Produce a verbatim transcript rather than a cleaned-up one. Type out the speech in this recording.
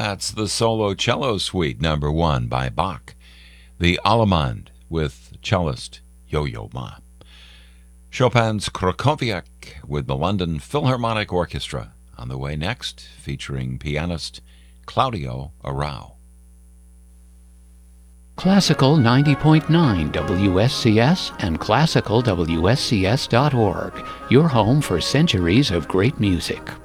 That's the Solo Cello Suite number one by Bach. The Allemande with cellist Yo-Yo Ma. Chopin's Krakowiak with the London Philharmonic Orchestra on the way next, featuring pianist Claudio Arrau. Classical ninety point nine W S C S and classical W S C S dot org, your home for centuries of great music.